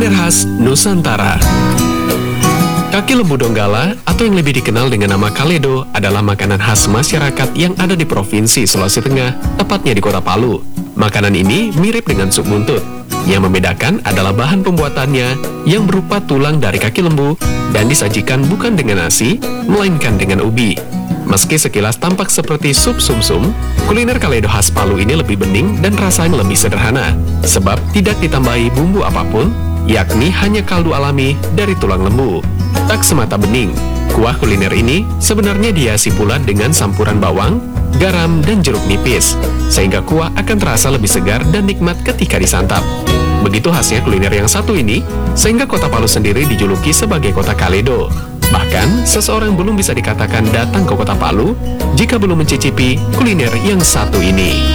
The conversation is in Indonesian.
kuliner khas Nusantara. Kaki lembu Donggala, atau yang lebih dikenal dengan nama kaledo, adalah makanan khas masyarakat yang ada di Provinsi Sulawesi Tengah, tepatnya di Kota Palu. Makanan ini mirip dengan sup buntut. Yang membedakan adalah bahan pembuatannya yang berupa tulang dari kaki lembu dan disajikan bukan dengan nasi, melainkan dengan ubi. Meski sekilas tampak seperti sup sumsum, kuliner kaledo khas Palu ini lebih bening dan rasanya lebih sederhana, sebab tidak ditambahi bumbu apapun, yakni hanya kaldu alami dari tulang lembu. Tak semata bening, kuah kuliner ini sebenarnya dihiasi pula dengan campuran bawang, garam, dan jeruk nipis, sehingga kuah akan terasa lebih segar dan nikmat ketika disantap. Begitu khasnya kuliner yang satu ini, sehingga Kota Palu sendiri dijuluki sebagai Kota Kaledo. Bahkan, seseorang belum bisa dikatakan datang ke Kota Palu jika belum mencicipi kuliner yang satu ini.